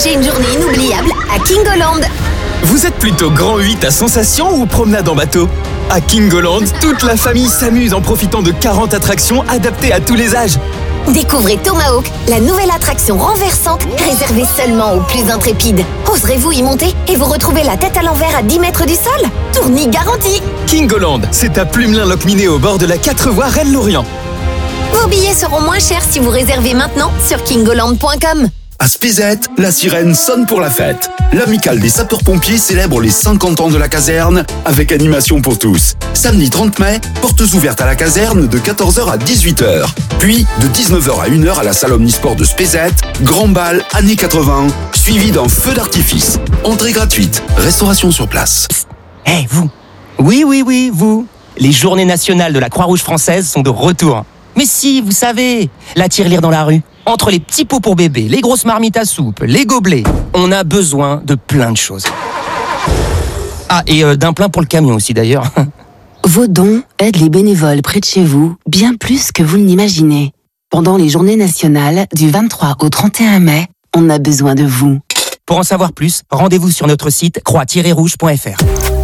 Cherchez une journée inoubliable à Kingoland. Vous êtes plutôt grand 8 à sensation ou promenade en bateau ? À Kingoland, toute la famille s'amuse en profitant de 40 attractions adaptées à tous les âges. Découvrez Tomahawk, la nouvelle attraction renversante réservée seulement aux plus intrépides. Oserez-vous y monter et vous retrouvez la tête à l'envers à 10 mètres du sol ? Tournis garanti. Kingoland, c'est à Plumelin-Locminé au bord de la 4 voies Rennes-Lorient. Vos billets seront moins chers si vous réservez maintenant sur kingoland.com. À Spézet, la sirène sonne pour la fête. L'amicale des sapeurs-pompiers célèbre les 50 ans de la caserne avec animation pour tous. Samedi 30 mai, portes ouvertes à la caserne de 14h à 18h. Puis, de 19h à 1h à la salle omnisport de Spézet, grand bal années 80, suivi d'un feu d'artifice. Entrée gratuite, restauration sur place. Hé, vous. Oui, vous. Les journées nationales de la Croix-Rouge française sont de retour. Mais si, vous savez, la tirelire dans la rue. Entre les petits pots pour bébé, les grosses marmites à soupe, les gobelets, on a besoin de plein de choses. Ah, et d'un plein pour le camion aussi d'ailleurs. Vos dons aident les bénévoles près de chez vous bien plus que vous ne l'imaginez. Pendant les journées nationales du 23 au 31 mai, on a besoin de vous. Pour en savoir plus, rendez-vous sur notre site croix-rouge.fr.